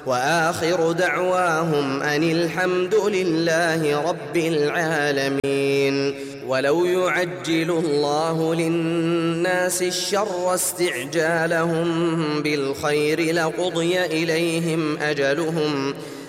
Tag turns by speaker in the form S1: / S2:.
S1: وآخر دعواهم أن الحمد لله رب العالمين. ولو يعجل الله للناس الشر استعجالهم بالخير لقضي إليهم أجلهم